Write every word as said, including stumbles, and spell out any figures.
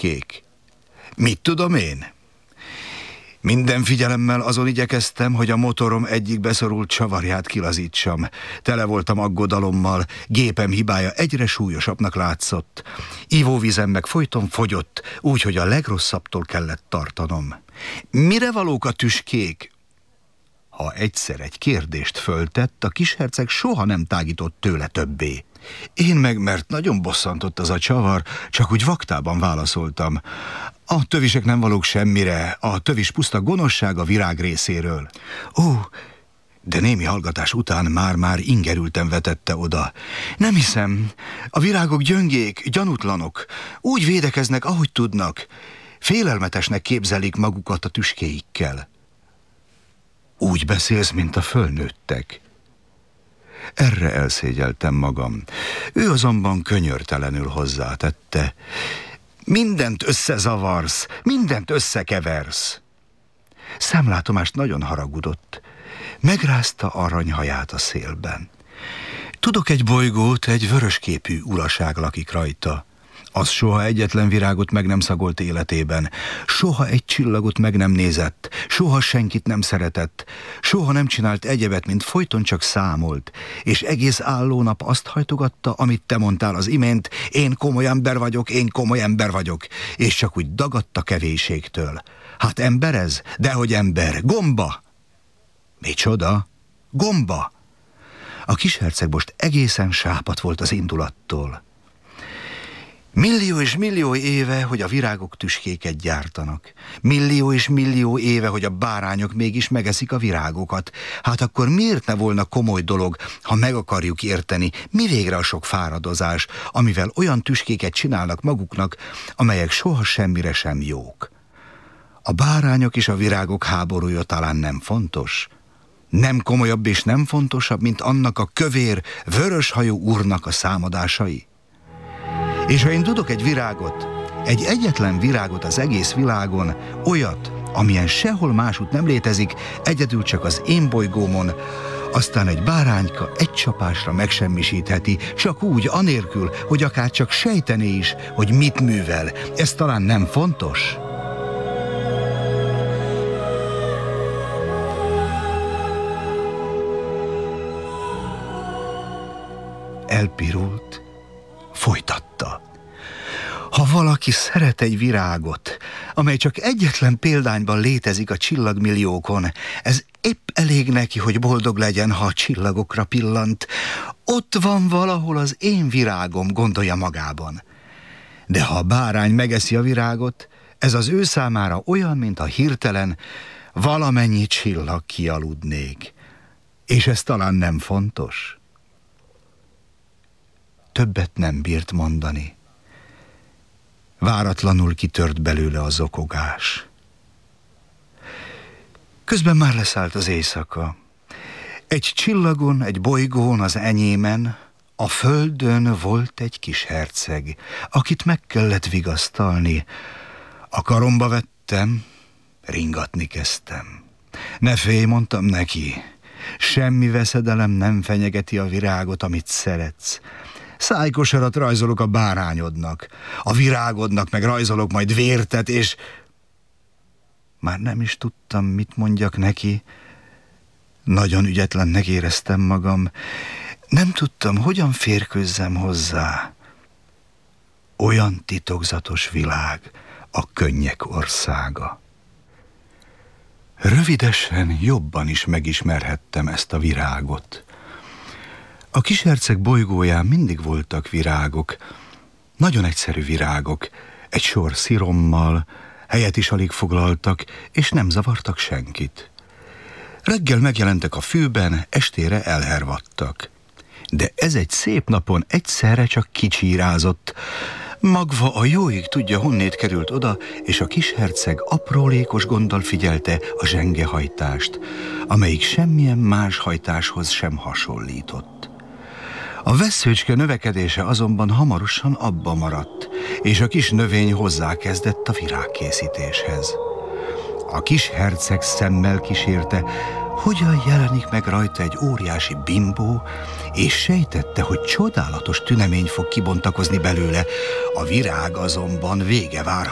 tüskék? Mit tudom én? Minden figyelemmel azon igyekeztem, hogy a motorom egyik beszorult csavarját kilazítsam. Tele voltam aggodalommal, gépem hibája egyre súlyosabbnak látszott. Ivóvizem meg folyton fogyott, úgyhogy a legrosszabbtól kellett tartanom. Mire valók a tüskék? Ha egyszer egy kérdést föltett, a kisherceg soha nem tágított tőle többé. Én meg, mert nagyon bosszantott az a csavar, csak úgy vaktában válaszoltam. A tövisek nem valók semmire, a tövis puszta gonoszság a virág részéről. Ó, de némi hallgatás után már-már ingerülten vetette oda. Nem hiszem, a virágok gyöngék, gyanútlanok, úgy védekeznek, ahogy tudnak. Félelmetesnek képzelik magukat a tüskéikkel. Úgy beszélsz, mint a fölnőttek. Erre elszégyeltem magam. Ő azonban könyörtelenül hozzátette. Mindent összezavarsz, mindent összekeversz. Szemlátomást nagyon haragudott. Megrázta aranyhaját a szélben. Tudok egy bolygót, egy vörösképű uraság lakik rajta. Az soha egyetlen virágot meg nem szagolt életében, soha egy csillagot meg nem nézett, soha senkit nem szeretett, soha nem csinált egyebet, mint folyton csak számolt, és egész álló nap azt hajtogatta, amit te mondtál az imént, én komoly ember vagyok, én komoly ember vagyok, és csak úgy dagadt a kevéségtől. Hát ember ez? Dehogy ember, gomba! Micsoda? Gomba! A kisherceg most egészen sápadt volt az indulattól. Millió és millió éve, hogy a virágok tüskéket gyártanak. Millió és millió éve, hogy a bárányok mégis megeszik a virágokat. Hát akkor miért ne volna komoly dolog, ha meg akarjuk érteni, mi végre a sok fáradozás, amivel olyan tüskéket csinálnak maguknak, amelyek soha semmire sem jók. A bárányok és a virágok háborúja talán nem fontos? Nem komolyabb és nem fontosabb, mint annak a kövér, vöröshajú úrnak a számadásai? És ha én tudok egy virágot, egy egyetlen virágot az egész világon, olyat, amilyen sehol másút nem létezik, egyedül csak az én bolygómon, aztán egy bárányka egy csapásra megsemmisítheti, csak úgy, anélkül, hogy akár csak sejtené is, hogy mit művel. Ez talán nem fontos? Elpirult, folytatta. Ha valaki szeret egy virágot, amely csak egyetlen példányban létezik a csillagmilliókon, ez épp elég neki, hogy boldog legyen, ha a csillagokra pillant. Ott van valahol az én virágom, gondolja magában. De ha a bárány megeszi a virágot, ez az ő számára olyan, mint a hirtelen valamennyi csillag kialudnék. És ez talán nem fontos? Többet nem bírt mondani. Váratlanul kitört belőle a zokogás. Közben már leszállt az éjszaka. Egy csillagon, egy bolygón, az enyémen, a földön volt egy kis herceg, akit meg kellett vigasztalni. A karomba vettem, ringatni kezdtem. Ne félj, mondtam neki, semmi veszedelem nem fenyegeti a virágot, amit szeretsz. Szájkosarat rajzolok a bárányodnak, a virágodnak meg rajzolok majd vértet, és... Már nem is tudtam, mit mondjak neki. Nagyon ügyetlennek éreztem magam. Nem tudtam, hogyan férkőzzem hozzá. Olyan titokzatos világ, a könnyek országa. Rövidesen jobban is megismerhettem ezt a virágot. A kisherceg bolygóján mindig voltak virágok, nagyon egyszerű virágok, egy sor szirommal, helyet is alig foglaltak, és nem zavartak senkit. Reggel megjelentek a fűben, estére elhervadtak. De ez egy szép napon egyszerre csak kicsírázott. Magva a jóig tudja, honnét került oda, és a kisherceg aprólékos gonddal figyelte a zsengehajtást, amelyik semmilyen más hajtáshoz sem hasonlított. A vesszőcske növekedése azonban hamarosan abba maradt, és a kis növény hozzákezdett a virágkészítéshez. A kis herceg szemmel kísérte, hogyan jelenik meg rajta egy óriási bimbó, és sejtette, hogy csodálatos tünemény fog kibontakozni belőle, a virág azonban vége várhatatlan.